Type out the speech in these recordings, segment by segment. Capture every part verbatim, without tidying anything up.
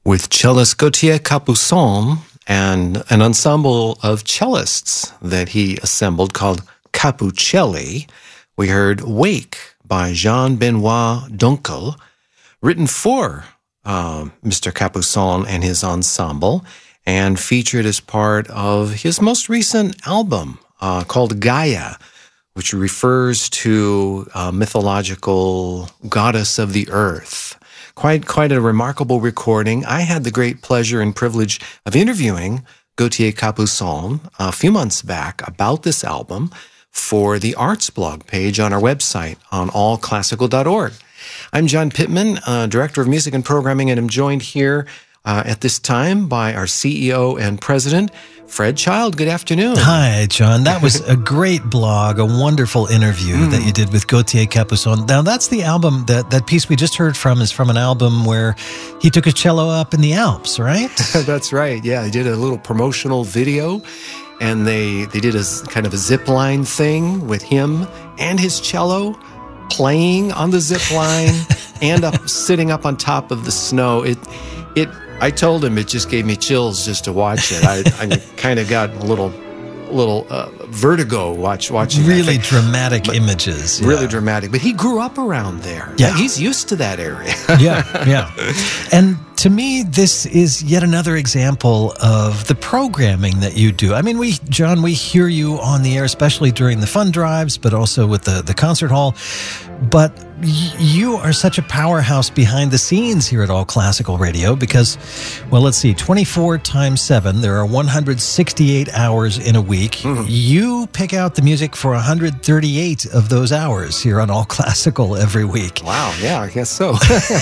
with cellist Gautier Capuçon and an ensemble of cellists that he assembled called Capucelli. We heard Wake by Jean-Benoit Dunkel, written for uh, Mister Capuçon and his ensemble, and featured as part of his most recent album uh, called Gaia, which refers to a mythological goddess of the earth. Quite, quite a remarkable recording. I had the great pleasure and privilege of interviewing Gautier Capuçon a few months back about this album for the arts blog page on our website on all classical dot org. I'm John Pittman, uh, Director of Music and Programming, and I'm joined here uh, at this time by our C E O and President, Fred Child. Good afternoon. Hi, John. That was a great blog, a wonderful interview mm. that you did with Gautier Capuçon. Now, that's the album, that, that piece we just heard from is from an album where he took his cello up in the Alps, right? That's right. Yeah, he did a little promotional video, and they, they did a kind of a zip line thing with him and his cello playing on the zip line and up sitting up on top of the snow. It, it, I told him it just gave me chills just to watch it. I, I kind of got a little, little uh, vertigo watch watching. Really dramatic but images. Really yeah. dramatic. But he grew up around there. Yeah, he's used to that area. yeah, yeah. And to me, this is yet another example of the programming that you do. I mean, we, John, we hear you on the air, especially during the fund drives, but also with the, the concert hall. But y- you are such a powerhouse behind the scenes here at All Classical Radio because, well, let's see, twenty-four times seven, there are one hundred sixty-eight hours in a week. Mm-hmm. You pick out the music for one hundred thirty-eight of those hours here on All Classical every week. Wow, yeah, I guess so.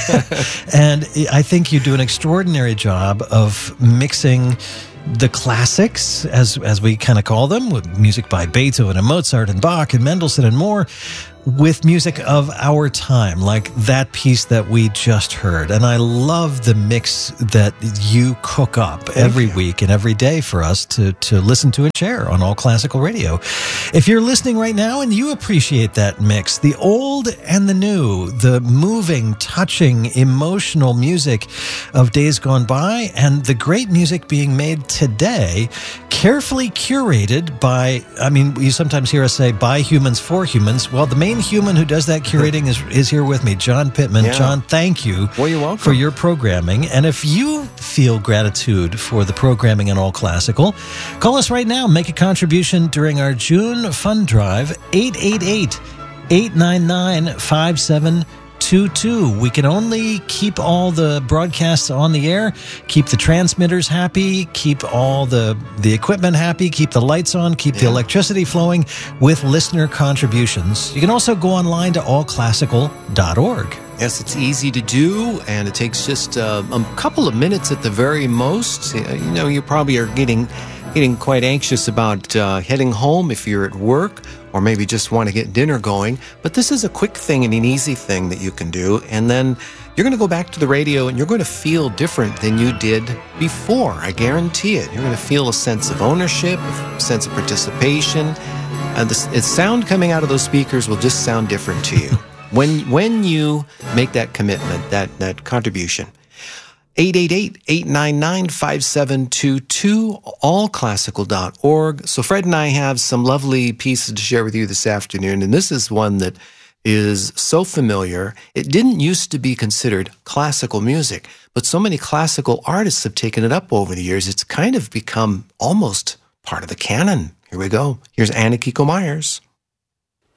And I think you do an extraordinary job of mixing the classics, as as we kind of call them, with music by Beethoven and Mozart and Bach and Mendelssohn and more, with music of our time, like that piece that we just heard. And I love the mix that you cook up Thank every you. week and every day for us to, to listen to and share on All Classical Radio. If you're listening right now and you appreciate that mix, the old and the new, the moving, touching, emotional music of days gone by and the great music being made today, carefully curated by, I mean, you sometimes hear us say, by humans for humans. Well, the main human who does that curating is is here with me, John Pittman. Yeah. John, thank you well, you're welcome. for your programming. And if you feel gratitude for the programming in All Classical, call us right now. Make a contribution during our June fund drive, eight eight eight, eight nine nine, five seven two two. We can only keep all the broadcasts on the air, keep the transmitters happy, keep all the, the equipment happy, keep the lights on, keep yeah. the electricity flowing with listener contributions. You can also go online to all classical dot org. Yes, it's easy to do, and it takes just uh, a couple of minutes at the very most. You know, you probably are getting getting quite anxious about uh, heading home if you're at work, or maybe just want to get dinner going. But this is a quick thing and an easy thing that you can do. And then you're going to go back to the radio and you're going to feel different than you did before. I guarantee it. You're going to feel a sense of ownership, a sense of participation. And the, the sound coming out of those speakers will just sound different to you when when you make that commitment, that, that contribution. eight eight eight, eight nine nine, five seven two two, all classical dot org. So Fred and I have some lovely pieces to share with you this afternoon, and this is one that is so familiar. It didn't used to be considered classical music, but so many classical artists have taken it up over the years, it's kind of become almost part of the canon. Here we go. Here's Anna Kiko Myers.